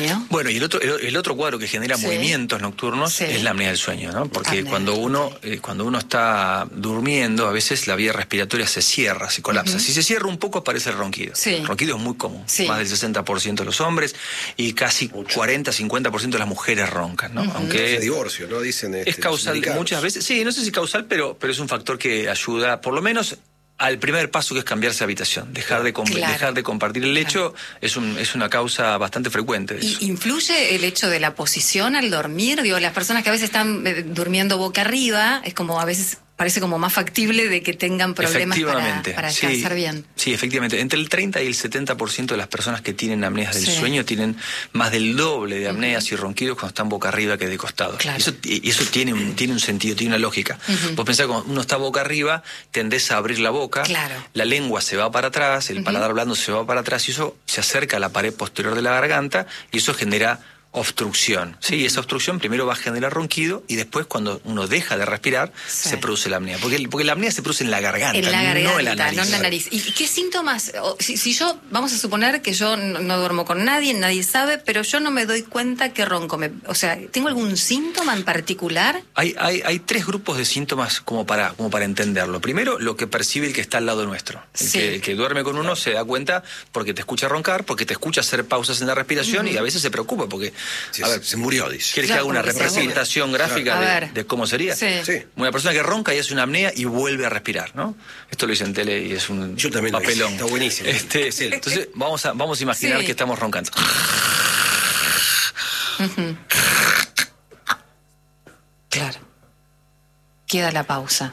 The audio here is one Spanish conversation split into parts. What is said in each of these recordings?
sueño. Bueno, y el otro cuadro que genera movimientos nocturnos es la apnea del sueño, ¿no? Porque cuando uno está durmiendo, a veces la vía respiratoria se cierra, se colapsa. Si se cierra un poco, aparece el ronquido. El ronquido es muy común. Más del 60% de los hombres y casi 40-50% de las mujeres roncan, ¿no? Aunque es divorcio, ¿no? Dicen es causal muchas veces. Sí, no sé si causal, pero es un factor que ayuda, por lo menos, al primer paso, que es cambiarse de habitación. Dejar de compartir el lecho es una causa bastante frecuente. ¿Y influye el hecho de la posición al dormir? Digo, las personas que a veces están durmiendo boca arriba, es como a veces parece como más factible de que tengan problemas para descansar bien. Sí, efectivamente. Entre el 30 y el 70% de las personas que tienen apneas del sueño tienen más del doble de apneas y ronquidos cuando están boca arriba que de costado. Y eso tiene un sentido, tiene una lógica. Vos pensás que cuando uno está boca arriba, tendés a abrir la boca, la lengua se va para atrás, el paladar blando se va para atrás y eso se acerca a la pared posterior de la garganta y eso genera obstrucción, ¿sí? Y esa obstrucción primero va a generar ronquido y después cuando uno deja de respirar se produce la apnea. Porque la apnea se produce en la garganta, no en la nariz. No en la nariz. ¿Y qué síntomas? Si yo, vamos a suponer que yo no duermo con nadie sabe, pero yo no me doy cuenta que ronco. O sea, ¿tengo algún síntoma en particular? Hay tres grupos de síntomas como para entenderlo. Primero, lo que percibe el que está al lado nuestro. El que duerme con uno se da cuenta porque te escucha roncar, porque te escucha hacer pausas en la respiración y a veces se preocupa porque a ver, se murió, dice. ¿Quieres que haga una representación gráfica de cómo sería? Sí. Una persona que ronca y hace una apnea y vuelve a respirar, ¿no? Esto lo hice en tele y es un Yo también papelón. Está buenísimo. Entonces vamos a imaginar que estamos roncando. Claro. Queda la pausa.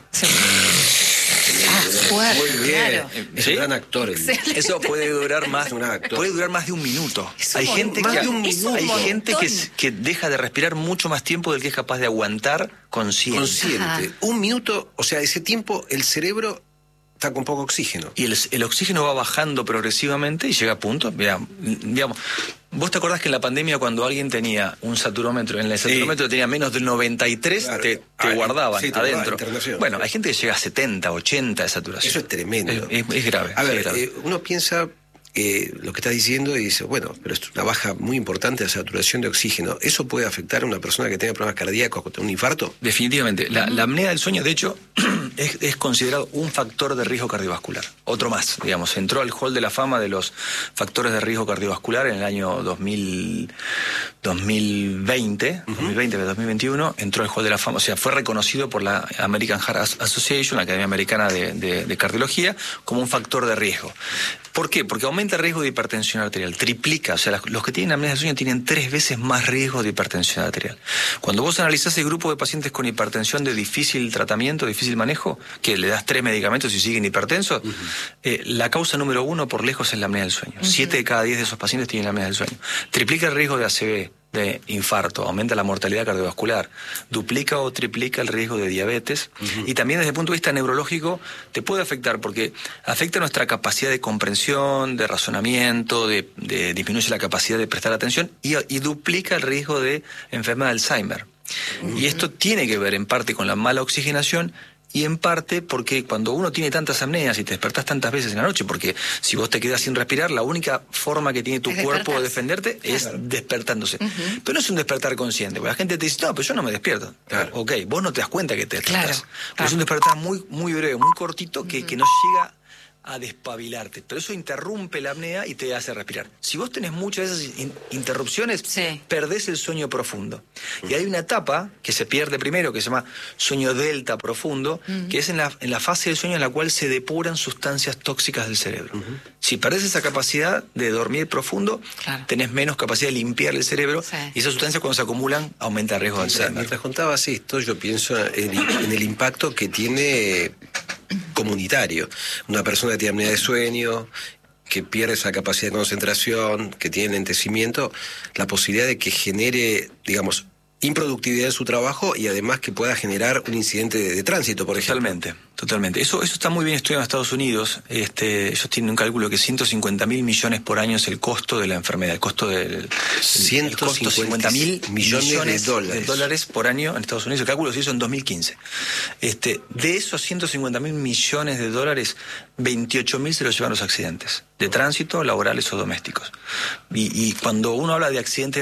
Muy bien. Es un gran actor. Eso puede durar más de un minuto. Hay gente que deja de respirar mucho más tiempo del que es capaz de aguantar consciente. Un minuto, o sea, ese tiempo el cerebro está con poco oxígeno. Y el oxígeno va bajando progresivamente y llega a punto, digamos, ¿vos te acordás que en la pandemia cuando alguien tenía un saturómetro, en el saturómetro tenía menos del 93, te guardaban adentro? Bueno, hay gente que llega a 70, 80 de saturación. Eso es tremendo. Es grave. A ver, uno piensa lo que estás diciendo y dice, bueno, pero es una baja muy importante de saturación de oxígeno. ¿Eso puede afectar a una persona que tenga problemas cardíacos, con un infarto? Definitivamente. La apnea del sueño, de hecho, es considerado un factor de riesgo cardiovascular. Otro más, digamos. Entró al hall de la fama de los factores de riesgo cardiovascular en el año 2021, entró al hall de la fama, o sea, fue reconocido por la American Heart Association, la Academia Americana de Cardiología, como un factor de riesgo. ¿Por qué? Porque aumenta el riesgo de hipertensión arterial, triplica, o sea, los que tienen apnea del sueño tienen 3 veces más riesgo de hipertensión arterial. Cuando vos analizás el grupo de pacientes con hipertensión de difícil tratamiento, difícil manejo, que le das 3 medicamentos y siguen hipertensos, la causa número 1 por lejos es la apnea del sueño. 7 de cada 10 de esos pacientes tienen apnea del sueño. Triplica el riesgo de ACV, de infarto, aumenta la mortalidad cardiovascular, duplica o triplica el riesgo de diabetes y también desde el punto de vista neurológico te puede afectar porque afecta nuestra capacidad de comprensión, de razonamiento, disminuye la capacidad de prestar atención y duplica el riesgo de enfermedad de Alzheimer. Y esto tiene que ver en parte con la mala oxigenación y en parte porque cuando uno tiene tantas apneas y te despertás tantas veces en la noche, porque si vos te quedás sin respirar, la única forma que tiene tu cuerpo de defenderte es despertándose. Pero no es un despertar consciente, porque la gente te dice, no, pero yo no me despierto. Ok, vos no te das cuenta que te despertás. Pero es un despertar muy, muy breve, muy cortito, que no llega a despabilarte, pero eso interrumpe la apnea y te hace respirar. Si vos tenés muchas de esas interrupciones, perdés el sueño profundo. Y hay una etapa que se pierde primero, que se llama sueño delta profundo, que es en la fase del sueño en la cual se depuran sustancias tóxicas del cerebro. Si perdés esa capacidad de dormir profundo, tenés menos capacidad de limpiar el cerebro y esas sustancias cuando se acumulan aumenta el riesgo de Alzheimer. Mientras contabas esto, yo pienso en el impacto que tiene comunitario. Una persona que tiene apnea de sueño, que pierde esa capacidad de concentración, que tiene lentecimiento, la posibilidad de que genere, digamos, improductividad en su trabajo y además que pueda generar un incidente de tránsito, por ejemplo. Totalmente. Eso está muy bien estudiado en Estados Unidos. Ellos tienen un cálculo que 150.000 millones por año es el costo de la enfermedad, el costo del 150.000 millones de dólares por año en Estados Unidos. El cálculo se hizo en 2015. De esos 150.000 millones de dólares, 28.000 se los llevan los accidentes de tránsito, laborales o domésticos. Y cuando uno habla de accidentes